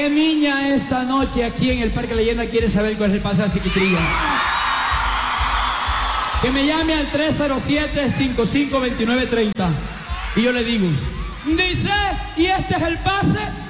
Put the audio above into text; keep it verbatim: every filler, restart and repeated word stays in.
¿Qué niña esta noche aquí en el Parque Leyenda quiere saber cuál es el pase de la psiquiatría? Que me llame al tres cero siete, cinco cinco dos nueve tres cero y yo le digo, dice, y este es el pase.